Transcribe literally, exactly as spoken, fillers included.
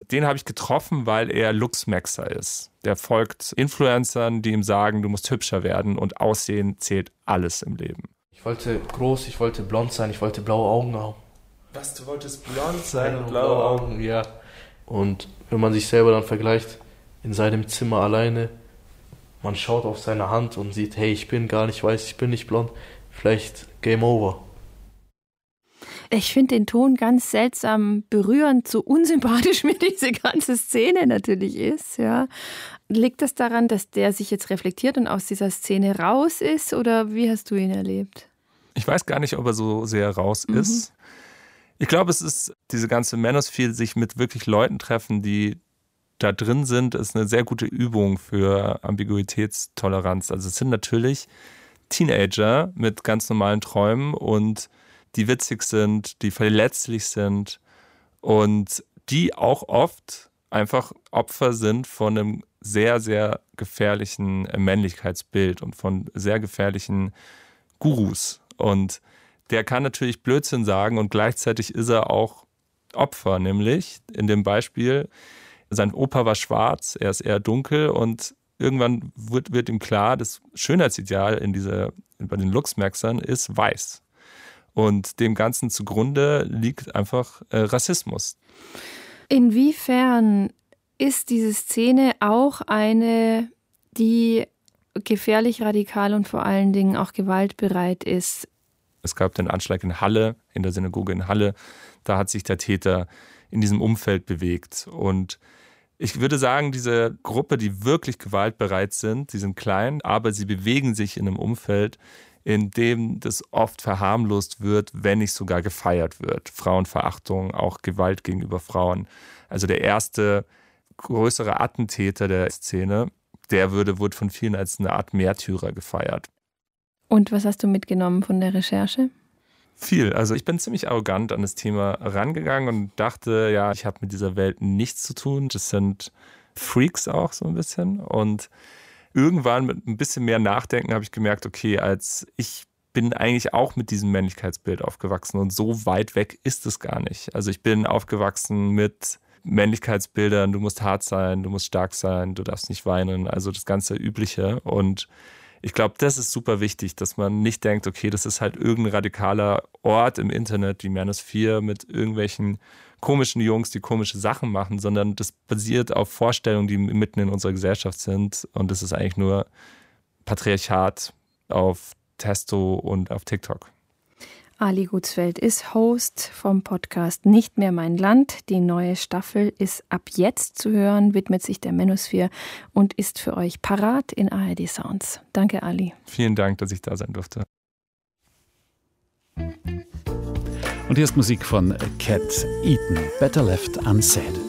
Den habe ich getroffen, weil er Luxmaxer ist. Der folgt Influencern, die ihm sagen, du musst hübscher werden und Aussehen zählt alles im Leben. Ich wollte groß, ich wollte blond sein, ich wollte blaue Augen haben. Was, du wolltest blond sein Ja, und blaue Augen? Ja. Und wenn man sich selber dann vergleicht, in seinem Zimmer alleine, man schaut auf seine Hand und sieht, hey, ich bin gar nicht weiß, ich bin nicht blond, vielleicht Game Over. Ich finde den Ton ganz seltsam berührend, so unsympathisch mir diese ganze Szene natürlich ist. Ja. Liegt das daran, dass der sich jetzt reflektiert und aus dieser Szene raus ist oder wie hast du ihn erlebt? Ich weiß gar nicht, ob er so sehr raus Mhm. ist. Ich glaube, es ist diese ganze Manosphere, sich mit wirklich Leuten treffen, die da drin sind, ist eine sehr gute Übung für Ambiguitätstoleranz. Also es sind natürlich Teenager mit ganz normalen Träumen und die witzig sind, die verletzlich sind und die auch oft einfach Opfer sind von einem sehr, sehr gefährlichen Männlichkeitsbild und von sehr gefährlichen Gurus. Und der kann natürlich Blödsinn sagen und gleichzeitig ist er auch Opfer, nämlich in dem Beispiel, sein Opa war schwarz, er ist eher dunkel und irgendwann wird, wird ihm klar, das Schönheitsideal in dieser, bei den Luxmaxern ist weiß. Und dem Ganzen zugrunde liegt einfach äh, Rassismus. Inwiefern ist diese Szene auch eine, die gefährlich radikal und vor allen Dingen auch gewaltbereit ist? Es gab den Anschlag in Halle, in der Synagoge in Halle. Da hat sich der Täter in diesem Umfeld bewegt. Und ich würde sagen, diese Gruppe, die wirklich gewaltbereit sind, die sind klein, aber sie bewegen sich in einem Umfeld, in dem das oft verharmlost wird, wenn nicht sogar gefeiert wird. Frauenverachtung, auch Gewalt gegenüber Frauen. Also der erste größere Attentäter der Szene, der würde, wurde von vielen als eine Art Märtyrer gefeiert. Und was hast du mitgenommen von der Recherche? Viel. Also ich bin ziemlich arrogant an das Thema rangegangen und dachte, ja, ich habe mit dieser Welt nichts zu tun. Das sind Freaks auch so ein bisschen. Und irgendwann mit ein bisschen mehr Nachdenken habe ich gemerkt, okay, als ich bin eigentlich auch mit diesem Männlichkeitsbild aufgewachsen und so weit weg ist es gar nicht. Also ich bin aufgewachsen mit Männlichkeitsbildern, du musst hart sein, du musst stark sein, du darfst nicht weinen, also das ganze Übliche. Und ich glaube, das ist super wichtig, dass man nicht denkt, okay, das ist halt irgendein radikaler Ort im Internet, die Manosphere mit irgendwelchen komischen Jungs, die komische Sachen machen, sondern das basiert auf Vorstellungen, die mitten in unserer Gesellschaft sind. Und das ist eigentlich nur Patriarchat auf Testo und auf TikTok. Ali Gutsfeld ist Host vom Podcast Nicht mehr mein Land. Die neue Staffel ist ab jetzt zu hören, widmet sich der Manosphere und ist für euch parat in A R D Sounds. Danke, Ali. Vielen Dank, dass ich da sein durfte. Und hier ist Musik von Cat Eaton, Better Left Unsaid.